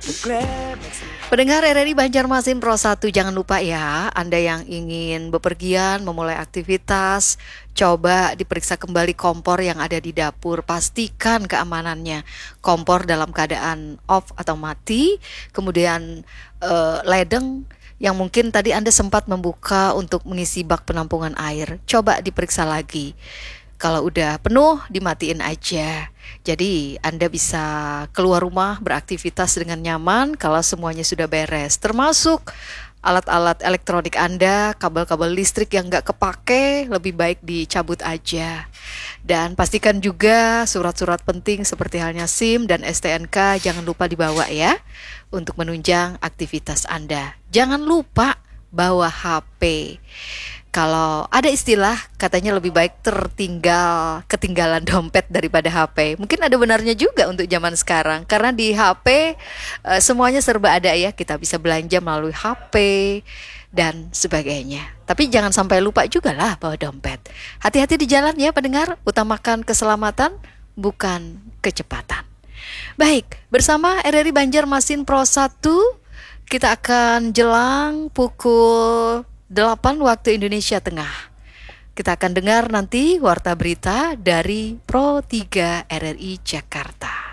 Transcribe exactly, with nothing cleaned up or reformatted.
Pendengar R R I Banjarmasin Pro satu, jangan lupa ya, Anda yang ingin bepergian, memulai aktivitas, coba diperiksa kembali kompor yang ada di dapur. Pastikan keamanannya. Kompor dalam keadaan off atau mati, kemudian eh, ledeng yang mungkin tadi Anda sempat membuka untuk mengisi bak penampungan air. Coba diperiksa lagi. Kalau udah penuh, dimatiin aja. Jadi Anda bisa keluar rumah beraktivitas dengan nyaman kalau semuanya sudah beres. Termasuk alat-alat elektronik Anda, kabel-kabel listrik yang nggak kepake, lebih baik dicabut aja. Dan pastikan juga surat-surat penting seperti halnya SIM dan S T N K jangan lupa dibawa ya, untuk menunjang aktivitas Anda. Jangan lupa bawa H P. Kalau ada istilah katanya lebih baik tertinggal ketinggalan dompet daripada H P. Mungkin ada benarnya juga untuk zaman sekarang, karena di H P eh, semuanya serba ada ya. Kita bisa belanja melalui H P dan sebagainya. Tapi jangan sampai lupa juga lah bawa dompet. Hati-hati di jalan ya pendengar, utamakan keselamatan bukan kecepatan. Baik, bersama R R I Banjarmasin Pro satu kita akan jelang pukul delapan waktu Indonesia Tengah. Kita akan dengar nanti warta berita dari Pro tiga R R I Jakarta.